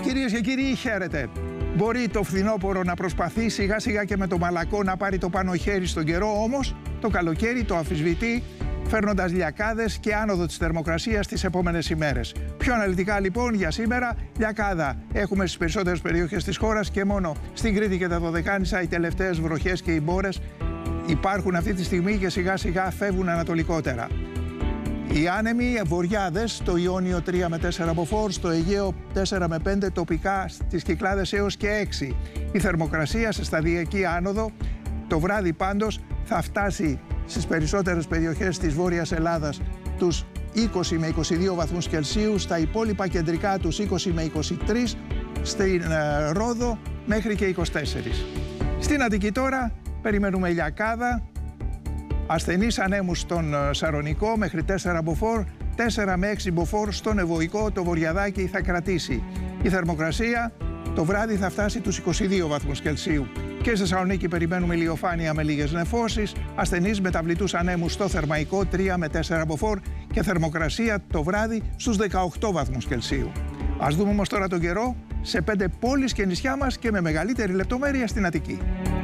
Κυρίες και κύριοι, χαίρετε. Μπορεί το φθινόπωρο να προσπαθεί σιγά σιγά και με το μαλακό να πάρει το πάνω χέρι στον καιρό, όμως το καλοκαίρι το αμφισβητεί, φέρνοντας λιακάδες και άνοδο της θερμοκρασίας τις επόμενες ημέρες. Πιο αναλυτικά λοιπόν για σήμερα, λιακάδα έχουμε στις περισσότερες περιοχές της χώρας και μόνο στην Κρήτη και τα Δωδεκάνησα οι τελευταίες βροχές και οι μπόρες υπάρχουν αυτή τη στιγμή και σιγά σιγά φεύγουν ανατολικότερα. Οι άνεμοι βοριάδες στο Ιόνιο 3 με 4 μποφόρ, στο Αιγαίο 4 με 5, τοπικά στις Κυκλάδες έως και 6. Η θερμοκρασία σε σταδιακή άνοδο, το βράδυ πάντως θα φτάσει στις περισσότερες περιοχές της Βόρειας Ελλάδας τους 20 με 22 βαθμούς Κελσίου, στα υπόλοιπα κεντρικά τους 20 με 23, στην Ρόδο μέχρι και 24. Στην Αττική τώρα περιμένουμε λιακάδα, ασθενείς ανέμους στον Σαρονικό μέχρι 4 μποφόρ, 4 με 6 μποφόρ στον Ευωικό, το Βορειαδάκι θα κρατήσει. Η θερμοκρασία το βράδυ θα φτάσει τους 22 βαθμούς Κελσίου. Και στη Θεσσαλονίκη περιμένουμε ηλιοφάνεια με λίγες νεφώσεις, ασθενείς μεταβλητούς ανέμους στο Θερμαϊκό 3 με 4 μποφόρ και θερμοκρασία το βράδυ στους 18 βαθμούς Κελσίου. Ας δούμε όμως τώρα τον καιρό σε 5 πόλεις και νησιά μας και με μεγαλύτερη λεπτομέρεια στην Αττική.